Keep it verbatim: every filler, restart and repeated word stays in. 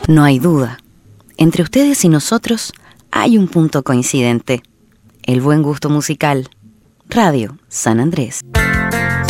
No hay duda, entre ustedes y nosotros hay un punto coincidente: el buen gusto musical. Radio San Andrés.